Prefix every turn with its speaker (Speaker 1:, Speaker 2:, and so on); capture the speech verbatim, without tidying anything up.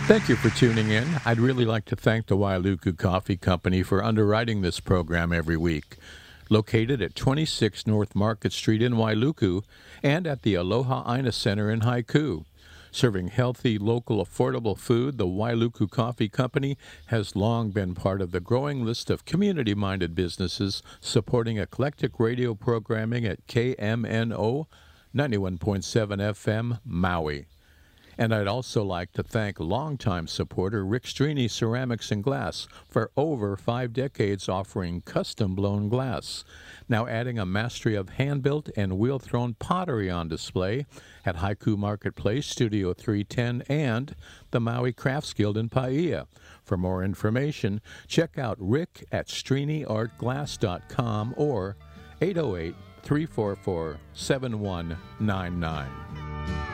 Speaker 1: Thank you for tuning in. I'd really like to thank the Wailuku Coffee Company for underwriting this program every week. Located at twenty-six North Market Street in Wailuku and at the Aloha Aina Center in Haiku. Serving healthy, local, affordable food, the Wailuku Coffee Company has long been part of the growing list of community-minded businesses supporting eclectic radio programming at K M N O ninety-one point seven F M, Maui. And I'd also like to thank longtime supporter Rick Strini Ceramics and Glass for over five decades offering custom-blown glass. Now adding a mastery of hand-built and wheel-thrown pottery on display at Haiku Marketplace, Studio three ten, and the Maui Crafts Guild in Paia. For more information, check out Rick at strini art glass dot com or eight oh eight, three four four, seven one nine nine.